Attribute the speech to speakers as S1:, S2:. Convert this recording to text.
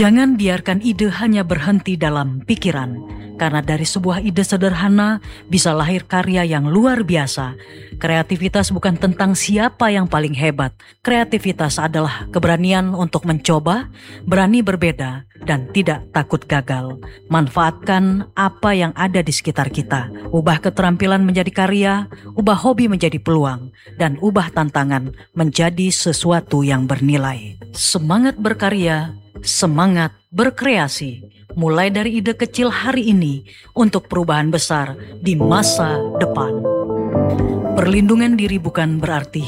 S1: Jangan biarkan ide hanya berhenti dalam pikiran, karena dari sebuah ide sederhana bisa lahir karya yang luar biasa. Kreativitas bukan tentang siapa yang paling hebat. Kreativitas adalah keberanian untuk mencoba, berani berbeda, dan tidak takut gagal. Manfaatkan apa yang ada di sekitar kita. Ubah keterampilan menjadi karya, ubah hobi menjadi peluang, dan ubah tantangan menjadi sesuatu yang bernilai. Semangat berkarya, semangat berkreasi, mulai dari ide kecil hari ini untuk perubahan besar di masa depan. Perlindungan diri bukan berarti